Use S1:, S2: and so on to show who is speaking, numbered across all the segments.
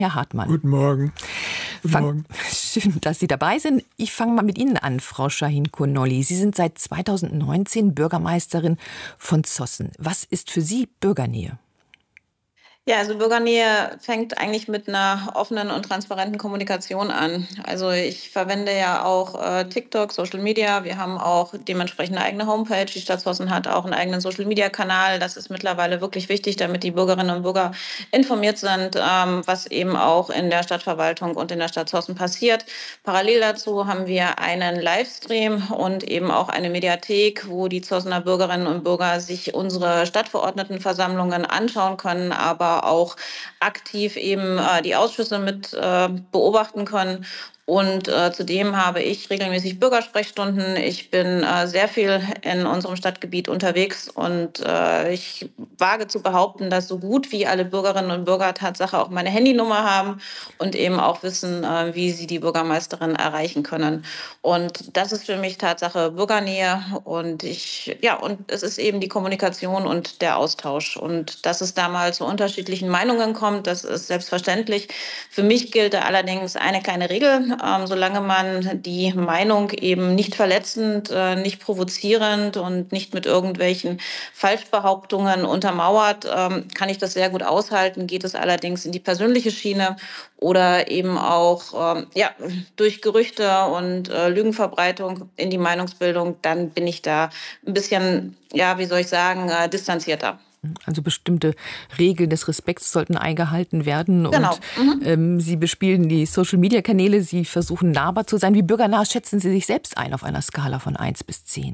S1: Herr Hartmann.
S2: Guten Morgen.
S1: Schön, dass Sie dabei sind. Ich fange mal mit Ihnen an, Frau Şahin-Kurnolli. Sie sind seit 2019 Bürgermeisterin von Zossen. Was ist für Sie Bürgernähe?
S3: Ja, also Bürgernähe fängt eigentlich mit einer offenen und transparenten Kommunikation an. Also ich verwende ja auch TikTok, Social Media. Wir haben auch dementsprechend eine eigene Homepage. Die Stadt Zossen hat auch einen eigenen Social-Media-Kanal. Das ist mittlerweile wirklich wichtig, damit die Bürgerinnen und Bürger informiert sind, was eben auch in der Stadtverwaltung und in der Stadt Zossen passiert. Parallel dazu haben wir einen Livestream und eben auch eine Mediathek, wo die Zossener Bürgerinnen und Bürger sich unsere Stadtverordnetenversammlungen anschauen können, aber auch aktiv eben die Ausschüsse mit beobachten können. Und zudem habe ich regelmäßig Bürgersprechstunden. Ich bin sehr viel in unserem Stadtgebiet unterwegs und ich wage zu behaupten, dass so gut wie alle Bürgerinnen und Bürger Tatsache auch meine Handynummer haben und eben auch wissen, wie sie die Bürgermeisterin erreichen können. Und das ist für mich Tatsache Bürgernähe und und es ist eben die Kommunikation und der Austausch. Und dass es da mal zu unterschiedlichen Meinungen kommt, das ist selbstverständlich. Für mich gilt da allerdings eine kleine Regel. Solange man die Meinung eben nicht verletzend, nicht provozierend und nicht mit irgendwelchen Falschbehauptungen untermauert, kann ich das sehr gut aushalten. Geht es allerdings in die persönliche Schiene oder eben auch durch Gerüchte und Lügenverbreitung in die Meinungsbildung, dann bin ich da ein bisschen, distanzierter.
S1: Also bestimmte Regeln des Respekts sollten eingehalten werden.
S3: Genau.
S1: Und Sie bespielen die Social-Media-Kanäle, Sie versuchen nahbar zu sein. Wie bürgernah schätzen Sie sich selbst ein auf einer Skala von 1 bis 10?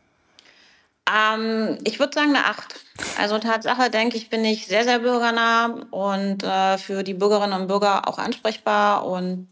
S3: Ich würde sagen eine 8. Also Tatsache, denke ich, bin ich sehr, sehr bürgernah und für die Bürgerinnen und Bürger auch ansprechbar. Und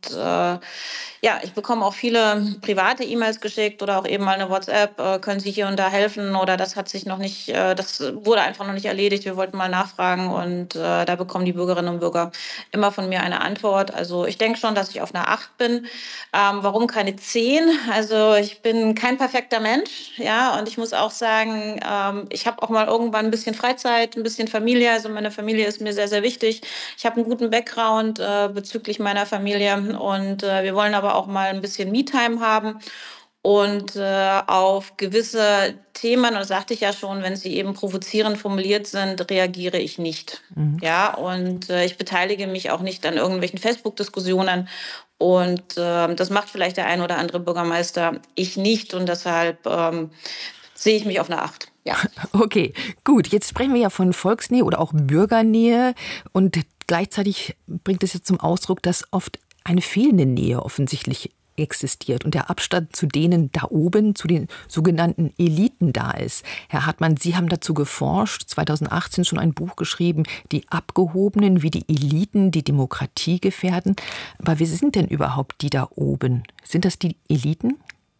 S3: ich bekomme auch viele private E-Mails geschickt oder auch eben mal eine WhatsApp. Können Sie hier und da helfen? Oder das hat sich noch nicht, das wurde einfach noch nicht erledigt. Wir wollten mal nachfragen und da bekommen die Bürgerinnen und Bürger immer von mir eine Antwort. Also ich denke schon, dass ich auf einer 8 bin. Warum keine 10? Also ich bin kein perfekter Mensch, ja, und ich muss auch sagen, ich habe auch mal irgendwann ein bisschen Freizeit, ein bisschen Familie. Also meine Familie ist mir sehr, sehr wichtig. Ich habe einen guten Background bezüglich meiner Familie und wir wollen aber auch mal ein bisschen Me-Time haben. Und auf gewisse Themen, und das sagte ich ja schon, wenn sie eben provozierend formuliert sind, reagiere ich nicht. Ja, und ich beteilige mich auch nicht an irgendwelchen Facebook-Diskussionen. Und das macht vielleicht der ein oder andere Bürgermeister, ich nicht. Und deshalb sehe ich mich auf eine 8. Ja.
S1: Okay, gut. Jetzt sprechen wir ja von Volksnähe oder auch Bürgernähe. Und gleichzeitig bringt es jetzt zum Ausdruck, dass oft eine fehlende Nähe offensichtlich existiert und der Abstand zu denen da oben, zu den sogenannten Eliten da ist. Herr Hartmann, Sie haben dazu geforscht, 2018 schon ein Buch geschrieben, die Abgehobenen, wie die Eliten die Demokratie gefährden. Aber wer sind denn überhaupt die da oben? Sind das die Eliten?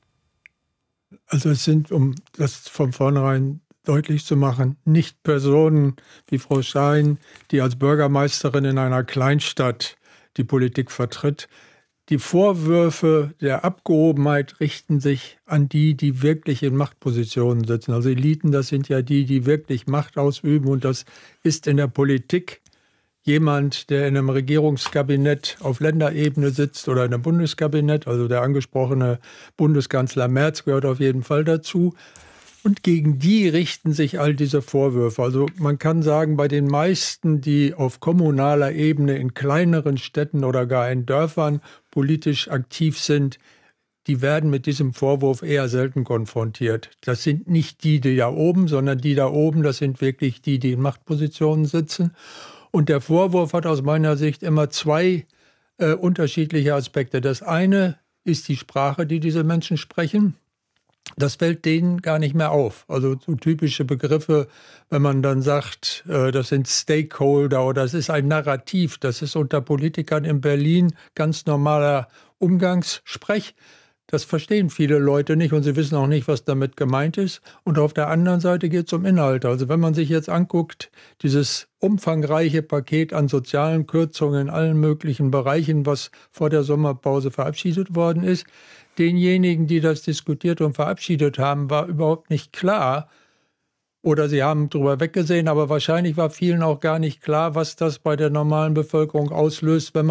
S2: Also es sind, um das von vornherein deutlich zu machen, nicht Personen wie Frau Schein, die als Bürgermeisterin in einer Kleinstadt die Politik vertritt. Die Vorwürfe der Abgehobenheit richten sich an die, die wirklich in Machtpositionen sitzen. Also Eliten, das sind ja die, die wirklich Macht ausüben. Und das ist in der Politik jemand, der in einem Regierungskabinett auf Länderebene sitzt oder in einem Bundeskabinett. Also der angesprochene Bundeskanzler Merz gehört auf jeden Fall dazu. Und gegen die richten sich all diese Vorwürfe. Also man kann sagen, bei den meisten, die auf kommunaler Ebene in kleineren Städten oder gar in Dörfern politisch aktiv sind, die werden mit diesem Vorwurf eher selten konfrontiert. Das sind nicht die da oben, sondern die da oben, das sind wirklich die, die in Machtpositionen sitzen. Und der Vorwurf hat aus meiner Sicht immer zwei unterschiedliche Aspekte. Das eine ist die Sprache, die diese Menschen sprechen. Das fällt denen gar nicht mehr auf. Also so typische Begriffe, wenn man dann sagt, das sind Stakeholder oder das ist ein Narrativ, das ist unter Politikern in Berlin ganz normaler Umgangssprech. Das verstehen viele Leute nicht und sie wissen auch nicht, was damit gemeint ist. Und auf der anderen Seite geht es um Inhalte. Also wenn man sich jetzt anguckt, dieses umfangreiche Paket an sozialen Kürzungen in allen möglichen Bereichen, was vor der Sommerpause verabschiedet worden ist, denjenigen, die das diskutiert und verabschiedet haben, war überhaupt nicht klar, Oder sie haben drüber weggesehen, aber wahrscheinlich war vielen auch gar nicht klar, was das bei der normalen Bevölkerung auslöst, wenn